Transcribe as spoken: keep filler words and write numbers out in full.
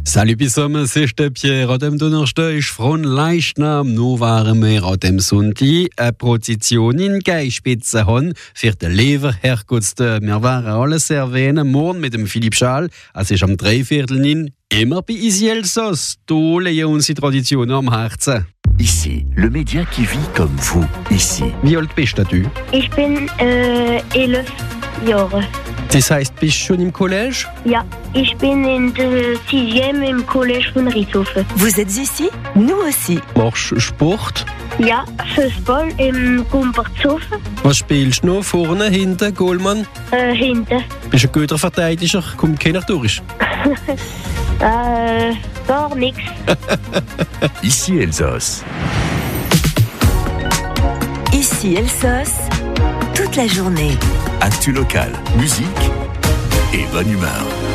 Salut Pissom, c'est Pierre. An dem Donnerstag ist von Leichnam. Nu waren wir an dem Sonntag eine Prozession in Geispitze haben für den Leverherrgottsdag. Wir waren alles erwähnen, morgen mit dem Philipp Schall. Es ist am Dreiviertel in immer bei Ici Elsass. Da legen unsere Traditionen am Herzen. Ici, le média qui vit comme vous. Ici. Wie alt bist du? Ich bin äh, elf Jahre. Das heisst, bist du schon im Collège? Ja, ich bin in der sixième im Collège von Rieshofen. Vous êtes ici? Nous aussi. Machst du Sport? Ja, Fußball im Gumpertshofen. Was spielst du noch? Vorne, hinten, Goalmann? Äh, hinten. Bist du ein guter Verteidiger? Kommt keiner durch? äh, gar nichts. Ici Elsass. Ici Elsass, toute la journée. Actu local, musique et bonne humeur.